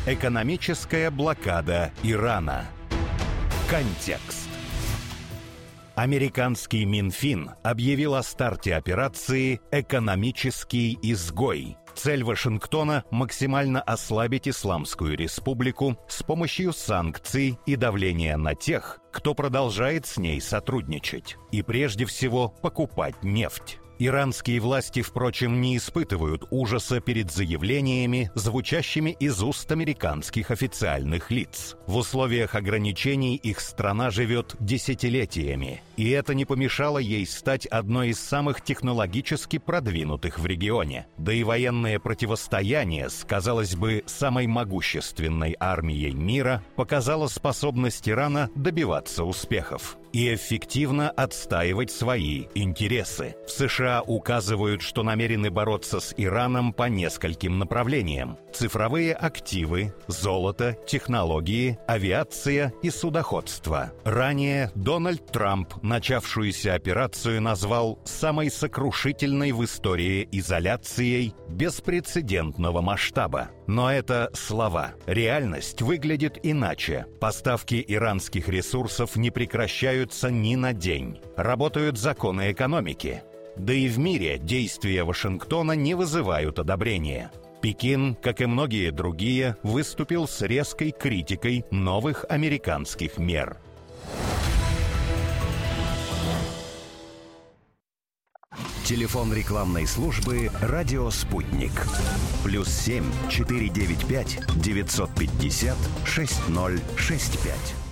Экономическая блокада Ирана. Контекст. Американский Минфин объявил о старте операции «Экономический изгой». Цель Вашингтона – максимально ослабить Исламскую Республику с помощью санкций и давления на тех, кто продолжает с ней сотрудничать, и прежде всего покупать нефть. Иранские власти, впрочем, не испытывают ужаса перед заявлениями, звучащими из уст американских официальных лиц. В условиях ограничений их страна живет десятилетиями, и это не помешало ей стать одной из самых технологически продвинутых в регионе. Да и военное противостояние с, казалось бы, самой могущественной армией мира показало способность Ирана добиваться успехов и эффективно отстаивать свои интересы. В США указывают, что намерены бороться с Ираном по нескольким направлениям: цифровые активы, золото, технологии, авиация и судоходство. Ранее Дональд Трамп начавшуюся операцию назвал самой сокрушительной в истории изоляцией беспрецедентного масштаба. Но это слова. Реальность выглядит иначе. Поставки иранских ресурсов не прекращаются ни на день. Работают законы экономики. Да и в мире действия Вашингтона не вызывают одобрения. Пекин, как и многие другие, выступил с резкой критикой новых американских мер. Телефон рекламной службы «Радио Спутник». +7 495 950 6065.